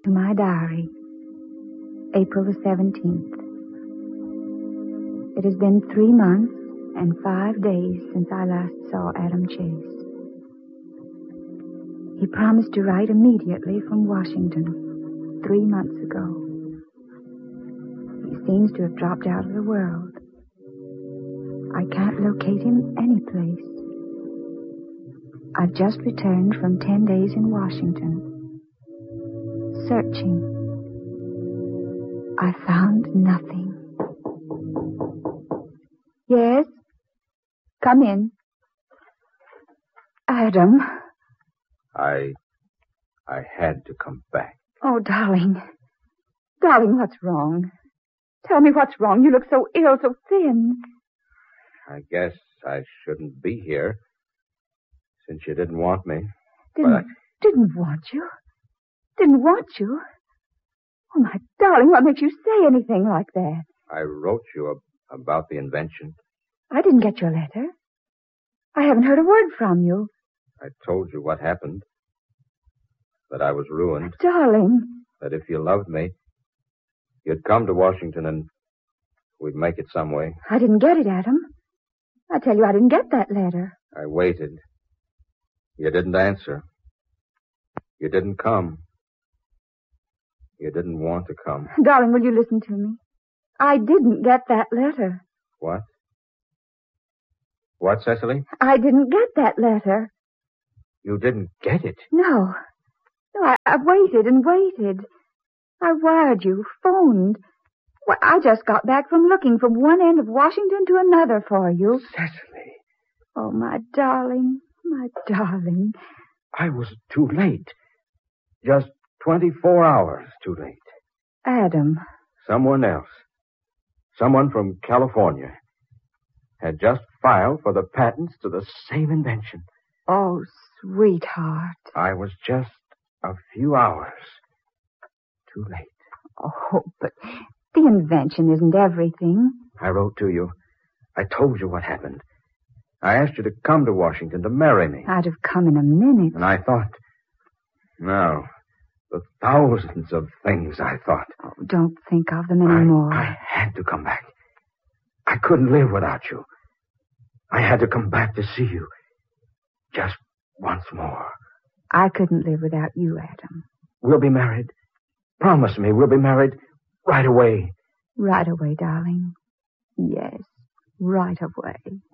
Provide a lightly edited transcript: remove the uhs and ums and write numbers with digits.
To my diary, April the 17th. It has been 3 months and 5 days since I last saw Adam Chase. He promised to write immediately from Washington 3 months ago. He seems to have dropped out of the world. I can't locate him any place. I've just returned from 10 days in Washington. Searching. I found nothing. Yes? Come in. Adam. I had to come back. Oh, darling. Darling, what's wrong? Tell me what's wrong. You look so ill, so thin. I guess I shouldn't be here, since you didn't want me. Didn't want you? Didn't want you? Oh, my darling, what makes you say anything like that? I wrote you about the invention. I didn't get your letter. I haven't heard a word from you. I told you what happened. That I was ruined. Darling. That if you loved me, you'd come to Washington and we'd make it some way. I didn't get it, Adam. I tell you, I didn't get that letter. I waited. You didn't answer. You didn't come. You didn't want to come. Darling, will you listen to me? I didn't get that letter. What? What, Cecily? I didn't get that letter. You didn't get it? No. No, I waited and waited. I wired you, phoned. Well, I just got back from looking from one end of Washington to another for you. Cecily. Oh, my darling, my darling. I was too late. Just 24 hours too late. Adam. Someone else. Someone from California had just filed for the patents to the same invention. Oh, sweetheart. I was just a few hours too late. Oh, but the invention isn't everything. I wrote to you. I told you what happened. I asked you to come to Washington to marry me. I'd have come in a minute. And I thought, no, the thousands of things I thought. Oh, don't think of them anymore. I had to come back. I couldn't live without you. I had to come back to see you. Just once more. I couldn't live without you, Adam. We'll be married. Promise me we'll be married right away. Right away, darling. Yes, right away.